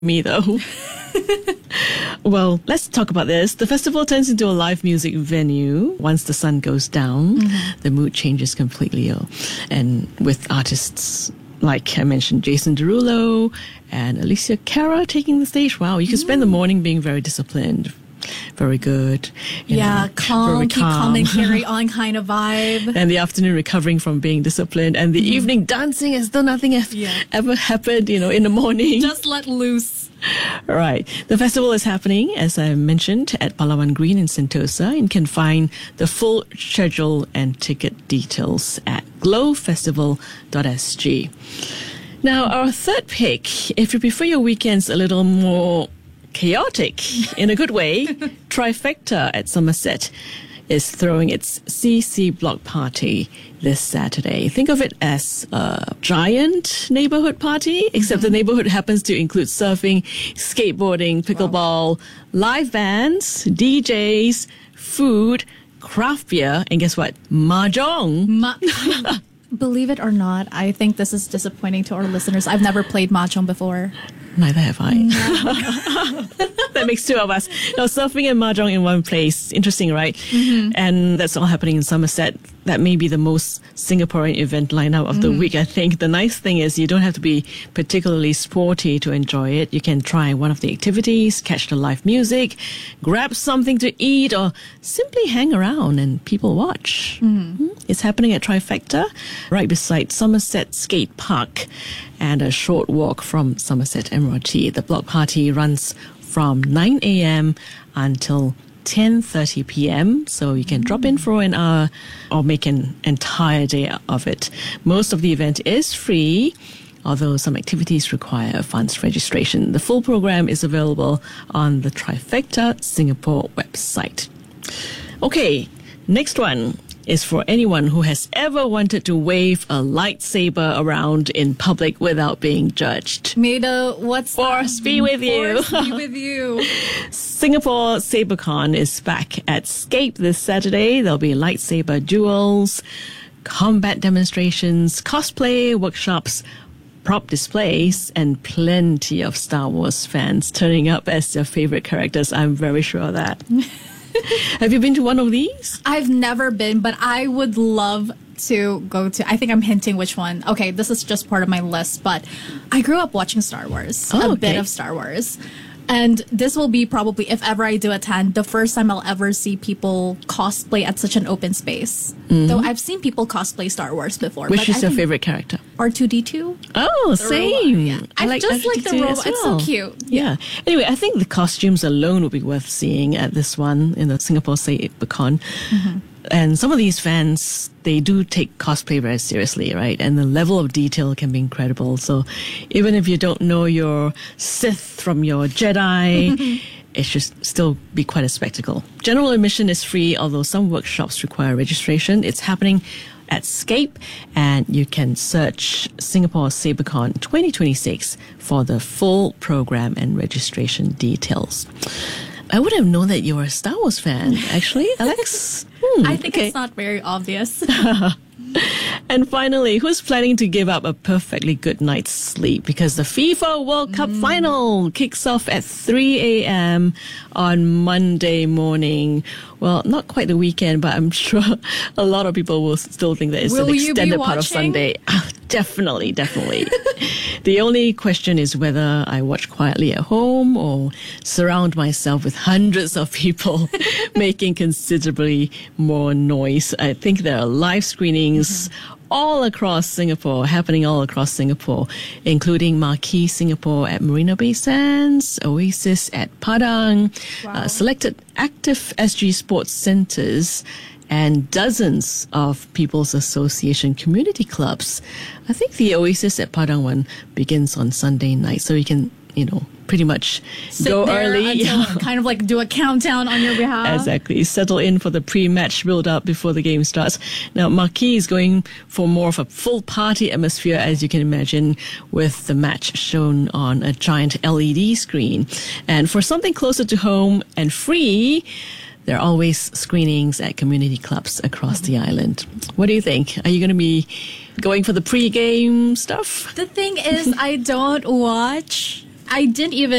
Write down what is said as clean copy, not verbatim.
me though. Well, let's talk about this. The festival turns into a live music venue. Once the sun goes down, the mood changes completely. And with artists like I mentioned, Jason Derulo and Alicia Cara taking the stage, wow, you can spend the morning being very disciplined. Very good. Calm, very keep calm and carry on kind of vibe. And the afternoon recovering from being disciplined. And the evening dancing as though nothing has ever happened, in the morning. Just let loose. Right. The festival is happening, as I mentioned, at Palawan Green in Sentosa. You can find the full schedule and ticket details at glowfestival.sg. Now, our third pick, if you prefer your weekends a little more chaotic, in a good way, Trifecta at Somerset is throwing its CC Block Party this Saturday. Think of it as a giant neighborhood party, except the neighborhood happens to include surfing, skateboarding, pickleball, live bands, DJs, food, craft beer, and guess what? Mahjong. Believe it or not, I think this is disappointing to our listeners. I've never played Mahjong before. Neither have I. That makes two of us. Now, surfing and mahjong in one place. Interesting, right? And that's all happening in Somerset. That may be the most Singaporean event lineup of the week, I think. The nice thing is you don't have to be particularly sporty to enjoy it. You can try one of the activities, catch the live music, grab something to eat, or simply hang around and people watch. It's happening at Trifecta, right beside Somerset Skate Park, and a short walk from Somerset MRT. The block party runs from 9 a.m. until 10:30 p.m. So you can drop in for an hour or make an entire day of it. Most of the event is free, although some activities require advanced registration. The full program is available on the Trifecta Singapore website. Okay, next one is for anyone who has ever wanted to wave a lightsaber around in public without being judged. May the what's Force be with you. Force be with you. Singapore SaberCon is back at Scape this Saturday. There'll be lightsaber duels, combat demonstrations, cosplay workshops, prop displays, and plenty of Star Wars fans turning up as their favorite characters. I'm very sure of that. Have you been to one of these? I've never been, but I would love to go to. I think I'm hinting which one. Okay, this is just part of my list, but I grew up watching Star Wars, a bit of Star Wars. And this will be probably, if ever I do attend, the first time I'll ever see people cosplay at such an open space. Though I've seen people cosplay Star Wars before. Which is your favorite character? R2-D2. Oh, same. Yeah. I just like the robot. It's so cute. Yeah. Anyway, I think the costumes alone would be worth seeing at this one in the Singapore SaberCon. And some of these fans, they do take cosplay very seriously, right? And the level of detail can be incredible. So even if you don't know your Sith from your Jedi, it should still be quite a spectacle. General admission is free, although some workshops require registration. It's happening at Scape, and you can search Singapore SaberCon 2026 for the full program and registration details. I would have known that you were a Star Wars fan, actually, Alex. I think it's not very obvious. And finally, who's planning to give up a perfectly good night's sleep? Because the FIFA World Cup final kicks off at 3 a.m. on Monday morning. Well, not quite the weekend, but I'm sure a lot of people will still think that it's an extended part of Sunday. Definitely. The only question is whether I watch quietly at home or surround myself with hundreds of people making considerably more noise. I think there are live screenings all across Singapore, happening all across Singapore, including Marquee Singapore at Marina Bay Sands, Oasis at Padang, selected active SG Sports centres, and dozens of People's Association community clubs. I think the Oasis at Padang one begins on Sunday night, so you can, pretty much go early. Kind of like do a countdown on your behalf. Exactly. Settle in for the pre-match build-up before the game starts. Now, Marquee is going for more of a full party atmosphere, as you can imagine, with the match shown on a giant LED screen. And for something closer to home and free, there are always screenings at community clubs across the island. What do you think? Are you going to be going for the pre-game stuff? The thing is, I don't watch I didn't even